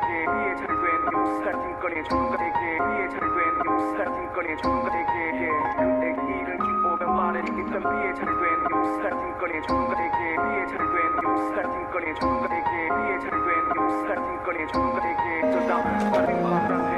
위에 잘된 용사팀거리에 조금가되게 위에 잘된 용사팀거리에 조금가되게 그때 이를 오면 말을 이기던 위에 잘된 용사팀거리에 조금가되게 위에 잘된 용사팀거리에 조금가되게 위에 잘된 용사팀거리에 조금가되게 저 다음 말은 말을